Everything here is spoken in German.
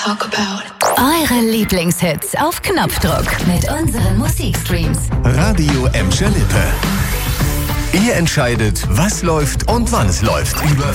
talk about. Eure Lieblingshits auf Knopfdruck mit unseren Musikstreams. Radio Emscher Lippe. Ihr entscheidet, was läuft und wann es läuft. Über